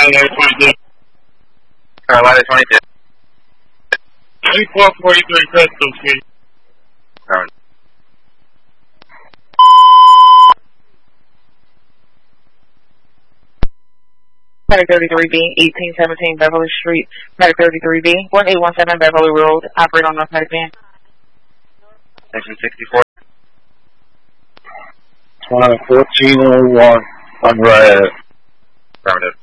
Carolina 22. Carolina 22. 3443 Crystal Street. Round. Medic 33B, 1817 Beverly Street. Medic 33B, 1817 Beverly Road. Operate on North Medic Van. Section 64. 1401 on red. Affirmative.